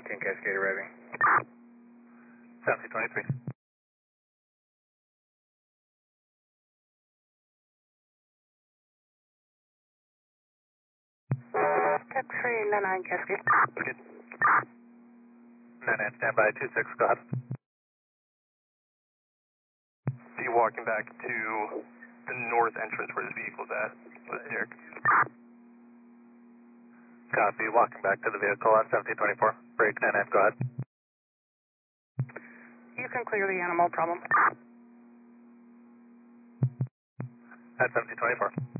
10 Cascade arriving. 1723. X-ray 99 Cascade. Good. 99, standby, 26, go ahead. So you're walking back to the north entrance where the vehicle's at with Derek. Copy, walking back to the vehicle on 1724. Break 99, go ahead. You can clear the animal problem. At 1724.